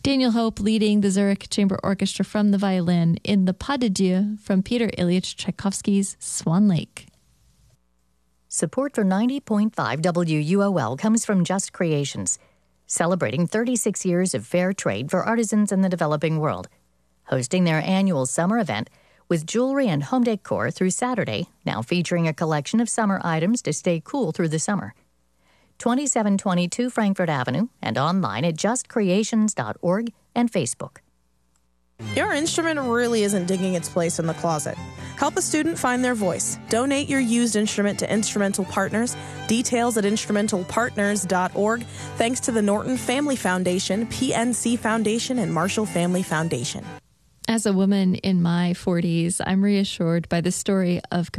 Daniel Hope leading the Zurich Chamber Orchestra from the violin in the Pas de Dieu from Peter Ilyich Tchaikovsky's Swan Lake. Support for 90.5 WUOL comes from Just Creations, celebrating 36 years of fair trade for artisans in the developing world. Hosting their annual summer event with jewelry and home decor through Saturday, now featuring a collection of summer items to stay cool through the summer. 2722 Frankfurt Avenue and online at justcreations.org and Facebook. Your instrument really isn't digging its place in the closet. Help a student find their voice. Donate your used instrument to Instrumental Partners. Details at instrumentalpartners.org. Thanks to the Norton Family Foundation, PNC Foundation, and Marshall Family Foundation. As a woman in my 40s, I'm reassured by the story of